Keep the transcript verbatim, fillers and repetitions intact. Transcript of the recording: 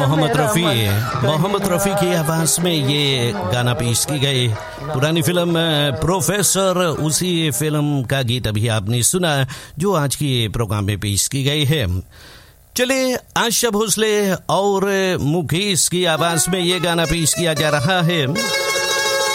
मोहम्मद रफ़ी मोहम्मद रफ़ी की आवाज़ में ये गाना पेश की गई। पुरानी फिल्म प्रोफेसर, उसी फिल्म का गीत अभी आपने सुना जो आज की प्रोग्राम में पेश की गई है। चलिए, आशा भोसले और मुकेश की आवाज़ में ये गाना पेश किया जा रहा है।